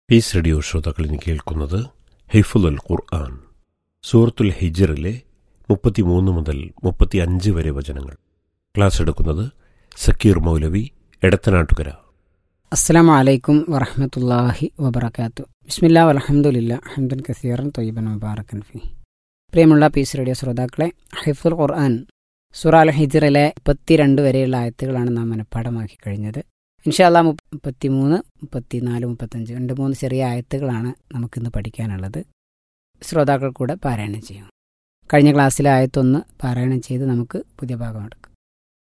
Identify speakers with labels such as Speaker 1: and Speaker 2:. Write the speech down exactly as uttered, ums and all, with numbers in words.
Speaker 1: Piece radio ശ്രോതാക്കളിന് കേൾക്കുന്നത് ഹിഫ്ളുൽ ഖുർആൻ, സൂറത്തുൽ ഹിജ്റിലെ മുപ്പത്തിമൂന്ന് മുതൽ മുപ്പത്തി അഞ്ച് വരെ വചനങ്ങൾ. ക്ലാസ് എടുക്കുന്നത് സക്കീർ മൗലവി, എടത്തനാട്ടുകര.
Speaker 2: അസ്സലാമു അലൈക്കും വറഹ്മത്തുള്ളാഹി വബറകാത്തു. ബിസ്മില്ലാ വൽഹംദുലില്ലാ ഹംദൻ കസീറൻ ത്വയ്യിബൻ മുബാറകൻ ഫീ. പ്രിയമുള്ള പീസ് റേഡിയോ ശ്രോതാക്കളെ, ഹിഫ്ളുൽ ഖുർആൻ സൂറ അൽ ഹിജ്റിലെ മുപ്പത്തിരണ്ട് വരെയുള്ള ആയത്തുകളാണ് നാം മനഃപ്പാഠമാക്കി കഴിഞ്ഞത്. ഇൻഷാ അല്ലാഹ് മുപ്പത്തിമൂന്ന്, മുപ്പത്തിനാല്, മുപ്പത്തഞ്ച് രണ്ട് മൂന്ന് ചെറിയ ആയത്തുകളാണ് നമുക്കിന്ന് പഠിക്കാനുള്ളത്. ശ്രോതാക്കൾ കൂടെ പാരായണം ചെയ്യും. കഴിഞ്ഞ ക്ലാസ്സിലെ ആയത്തൊന്ന് പാരായണം ചെയ്ത് നമുക്ക് പുതിയ ഭാഗം എടുക്കാം.